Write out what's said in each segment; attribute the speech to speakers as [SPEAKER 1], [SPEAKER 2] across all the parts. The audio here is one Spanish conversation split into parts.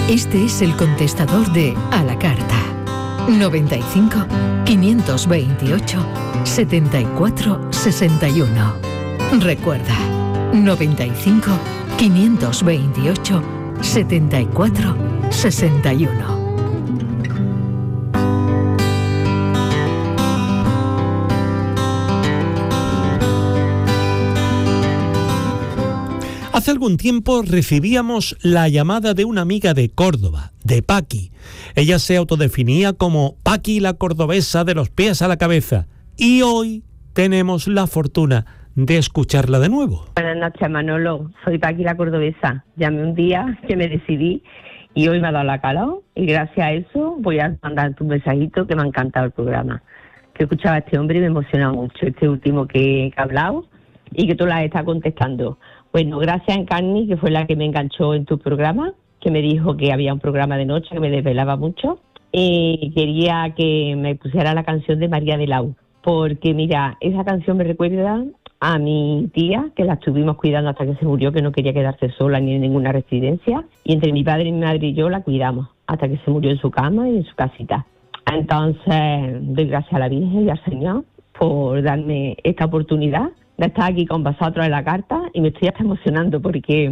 [SPEAKER 1] Este es el contestador de A la Carta. 95 528 74 61. Recuerda, 95 528 74 61.
[SPEAKER 2] Hace algún tiempo recibíamos la llamada de una amiga de Córdoba, de Paqui. Ella se autodefinía como Paqui la cordobesa de los pies a la cabeza. Y hoy tenemos la fortuna de escucharla de nuevo.
[SPEAKER 3] Buenas noches, Manolo. Soy Paqui la cordobesa. Llamé un día que me decidí y hoy me ha dado la calor. Y gracias a eso voy a mandarte un mensajito que me ha encantado el programa. Que escuchaba a este hombre y me emociona mucho este último que ha hablado y que tú la estás contestando. Bueno, gracias a Encarni, que fue la que me enganchó en tu programa, que me dijo que había un programa de noche que me desvelaba mucho, y quería que me pusiera la canción de María de Lau, porque mira, esa canción me recuerda a mi tía, que la estuvimos cuidando hasta que se murió, que no quería quedarse sola ni en ninguna residencia, y entre mi padre, mi madre y yo la cuidamos, hasta que se murió en su cama y en su casita. Entonces, doy gracias a la Virgen y al Señor por darme esta oportunidad de estar aquí con vosotros en la carta, y me estoy hasta emocionando porque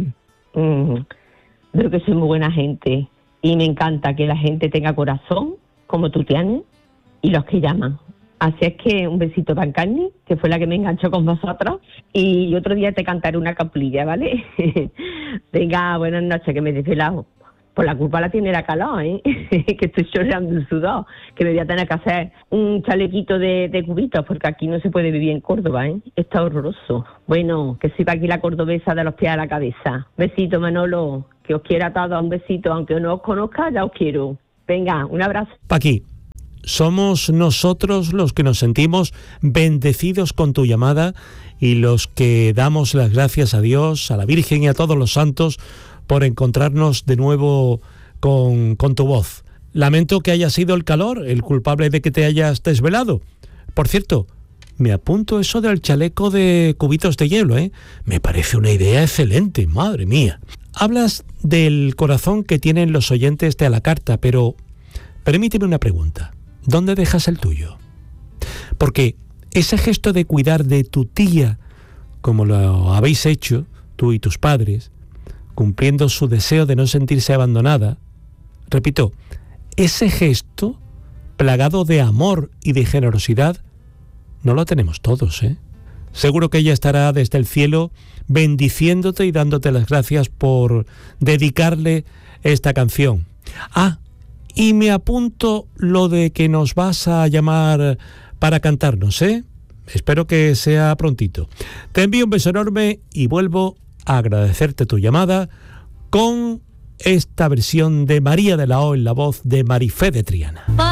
[SPEAKER 3] veo que soy muy buena gente y me encanta que la gente tenga corazón como tú tienes y los que llaman. Así es que un besito para Encarni, que fue la que me enganchó con vosotros, y otro día te cantaré una caplilla, ¿vale? Venga, buenas noches, que me he desvelado. Por la culpa la tiene la calor, ¿eh? Que estoy llorando en sudor, que me voy a tener que hacer un chalequito de cubitos, porque aquí no se puede vivir en Córdoba, ¿eh? Está horroroso. Bueno, que soy Paqui la cordobesa de los pies a la cabeza. Besito, Manolo, que os quiera a todos, un besito, aunque no os conozca, ya os quiero. Venga, un abrazo.
[SPEAKER 2] Paqui, somos nosotros los que nos sentimos bendecidos con tu llamada y los que damos las gracias a Dios, a la Virgen y a todos los santos por encontrarnos de nuevo con tu voz. Lamento que haya sido el calor el culpable de que te hayas desvelado. Por cierto, me apunto eso del chaleco de cubitos de hielo, ¿eh? Me parece una idea excelente, madre mía. Hablas del corazón que tienen los oyentes de A la Carta, pero permíteme una pregunta. ¿Dónde dejas el tuyo? Porque ese gesto de cuidar de tu tía, como lo habéis hecho, tú y tus padres, cumpliendo su deseo de no sentirse abandonada, repito, ese gesto, plagado de amor y de generosidad, no lo tenemos todos, ¿eh? Seguro que ella estará desde el cielo bendiciéndote y dándote las gracias por dedicarle esta canción. Ah, y me apunto lo de que nos vas a llamar para cantarnos, ¿eh? Espero que sea prontito. Te envío un beso enorme y vuelvo a agradecerte tu llamada con esta versión de María de la O en la voz de Marifé de Triana.